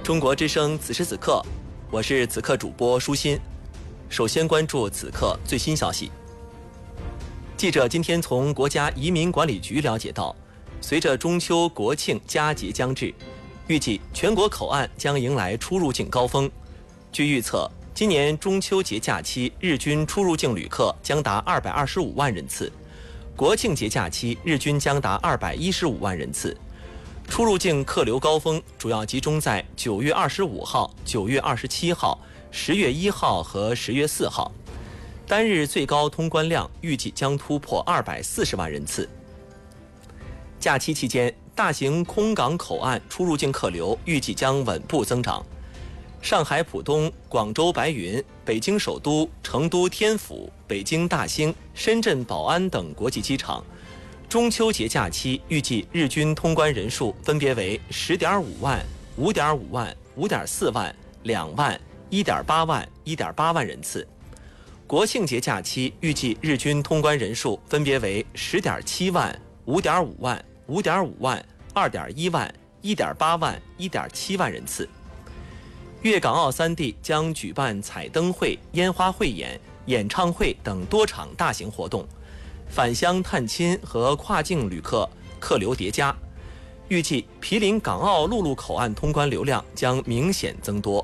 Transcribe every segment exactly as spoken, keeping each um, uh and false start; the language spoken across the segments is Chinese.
中国之声此时此刻，我是此刻主播舒心。首先关注此刻最新消息。记者今天从国家移民管理局了解到，随着中秋国庆佳节将至，预计全国口岸将迎来出入境高峰。据预测，今年中秋节假期日均出入境旅客将达二百二十五万人次，国庆节假期日均将达二百一十五万人次。出入境客流高峰主要集中在九月二十五号、九月二十七号、十月一号和十月四号，单日最高通关量预计将突破二百四十万人次。假期期间，大型空港口岸出入境客流预计将稳步增长。上海浦东、广州白云、北京首都、成都天府、北京大兴、深圳宝安等国际机场，中秋节假期预计日均通关人数分别为十点五万、五点五万、五点四万、两万、一点八万、一点八万人次。国庆节假期预计日均通关人数分别为十点七万、五点五万、五点五万、二点一万、一点八万、一点七万人次。粤港澳三地将举办彩灯会、烟花汇演、演唱会等多场大型活动。返乡探亲和跨境旅客客流叠加，预计毗邻港澳陆路口岸通关流量将明显增多。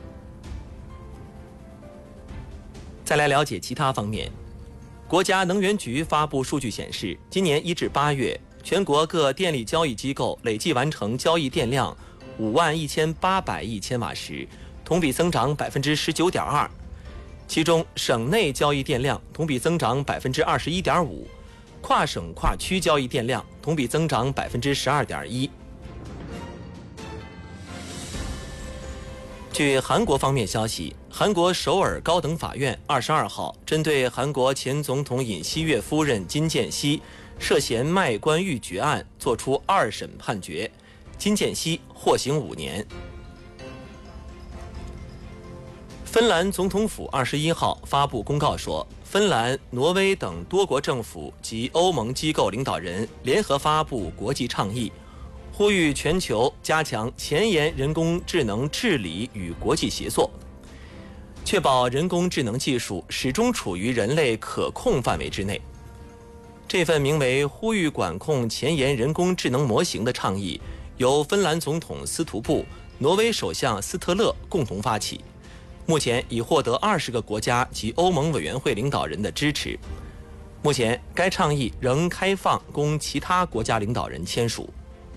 再来了解其他方面，国家能源局发布数据显示，今年一至八月，全国各电力交易机构累计完成交易电量五万一千八百亿千瓦时，同比增长百分之十九点二。其中，省内交易电量同比增长百分之二十一点五，跨省跨区交易电量同比增长百分之十二点一。据韩国方面消息，韩国首尔高等法院二十二号针对韩国前总统尹锡悦夫人金建熙涉嫌卖官鬻爵案作出二审判决，金建熙获刑五年。芬兰总统府二十一号发布公告说，芬兰、挪威等多国政府及欧盟机构领导人联合发布国际倡议，呼吁全球加强前沿人工智能治理与国际协作，确保人工智能技术始终处于人类可控范围之内。这份名为《呼吁管控前沿人工智能模型》的倡议，由芬兰总统斯图布、挪威首相斯特勒共同发起。目前已获得二十个国家及欧盟委员会领导人的支持。目前，该倡议仍开放供其他国家领导人签署。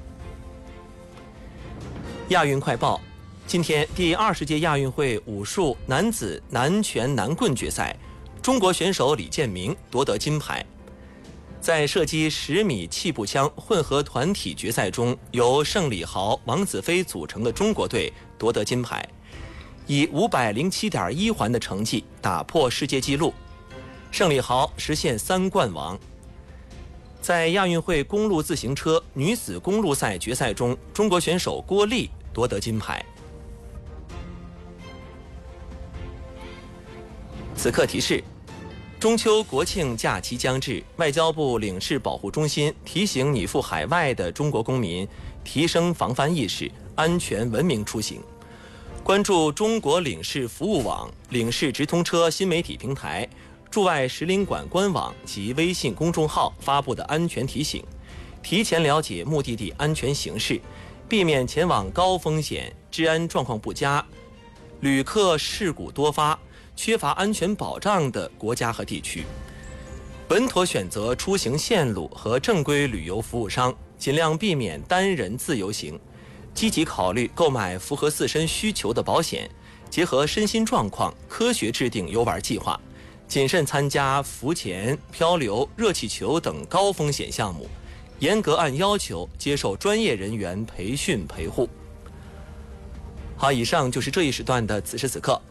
亚运快报：今天第二十届亚运会武术男子南拳南棍决赛，中国选手李建明夺得金牌。在射击十米气步枪混合团体决赛中，由盛礼豪、王子飞组成的中国队夺得金牌。以五百零七点一环的成绩打破世界纪录，盛礼豪实现三冠王。在亚运会公路自行车女子公路赛决赛中，中国选手郭丽夺得金牌。此刻提示：中秋国庆假期将至，外交部领事保护中心提醒你赴海外的中国公民提升防范意识，安全文明出行。关注中国领事服务网、领事直通车新媒体平台、驻外使领馆官网及微信公众号发布的安全提醒，提前了解目的地安全形势，避免前往高风险、治安状况不佳、旅客事故多发、缺乏安全保障的国家和地区。稳妥选择出行线路和正规旅游服务商，尽量避免单人自由行。积极考虑购买符合自身需求的保险，结合身心状况，科学制定游玩计划，谨慎参加浮潜、漂流、热气球等高风险项目，严格按要求接受专业人员培训陪护。好，以上就是这一时段的此时此刻，